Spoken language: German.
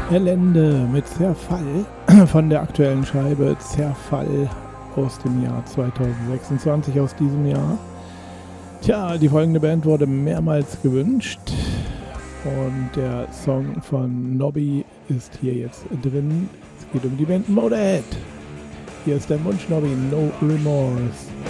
Elende mit Zerfall von der aktuellen Scheibe Zerfall aus dem Jahr 2026, aus diesem Jahr. Tja, die folgende Band wurde mehrmals gewünscht und der Song von Nobby ist hier jetzt drin. Es geht um die Band Motorhead. Hier ist der Wunsch Nobby, No Remorse.